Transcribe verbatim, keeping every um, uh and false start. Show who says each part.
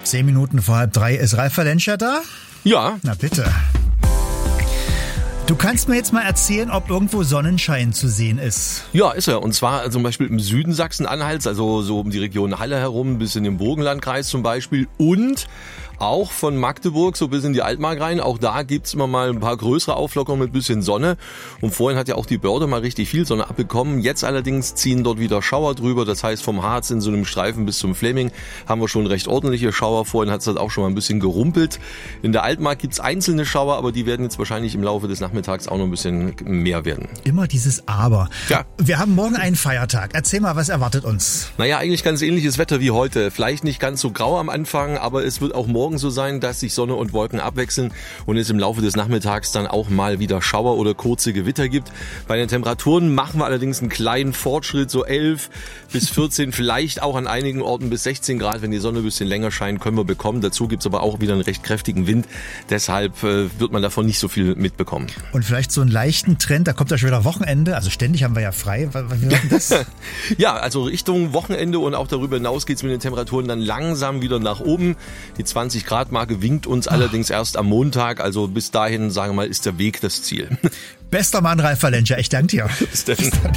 Speaker 1: Zehn Minuten vor halb drei. Ist Ralf Valenscher da?
Speaker 2: Ja.
Speaker 1: Na bitte. Du kannst mir jetzt mal erzählen, ob irgendwo Sonnenschein zu sehen ist.
Speaker 2: Ja, ist er. Und zwar zum Beispiel im Süden Sachsen-Anhalts, also so um die Region Halle herum, bis in den Burgenlandkreis zum Beispiel. Und auch von Magdeburg so bis in die Altmark rein. Auch da gibt's immer mal ein paar größere Auflockerungen mit bisschen Sonne. Und vorhin hat ja auch die Börde mal richtig viel Sonne abbekommen. Jetzt allerdings ziehen dort wieder Schauer drüber. Das heißt, vom Harz in so einem Streifen bis zum Fläming haben wir schon recht ordentliche Schauer. Vorhin hat's halt auch schon mal ein bisschen gerumpelt. In der Altmark gibt's einzelne Schauer, aber die werden jetzt wahrscheinlich im Laufe des Nachmittags auch noch ein bisschen mehr werden.
Speaker 1: Immer dieses Aber.
Speaker 2: Ja.
Speaker 1: Wir haben morgen einen Feiertag. Erzähl mal, was erwartet uns?
Speaker 2: Naja, eigentlich ganz ähnliches Wetter wie heute. Vielleicht nicht ganz so grau am Anfang, aber es wird auch morgen so sein, dass sich Sonne und Wolken abwechseln und es im Laufe des Nachmittags dann auch mal wieder Schauer oder kurze Gewitter gibt. Bei den Temperaturen machen wir allerdings einen kleinen Fortschritt, so elf bis vierzehn, vielleicht auch an einigen Orten bis sechzehn Grad. Wenn die Sonne ein bisschen länger scheint, können wir bekommen. Dazu gibt's aber auch wieder einen recht kräftigen Wind. Deshalb äh, wird man davon nicht so viel mitbekommen.
Speaker 1: Und vielleicht so einen leichten Trend, da kommt ja schon wieder Wochenende. Also ständig haben wir ja frei. Wie wird denn das?
Speaker 2: Ja, also Richtung Wochenende und auch darüber hinaus geht's mit den Temperaturen dann langsam wieder nach oben. Die zwanzig Grad Marke winkt uns allerdings erst am Montag. Also bis dahin, sagen wir mal, ist der Weg das Ziel.
Speaker 1: Bester Mann, Ralf Valenscher. Ich danke dir.
Speaker 2: Bis dann.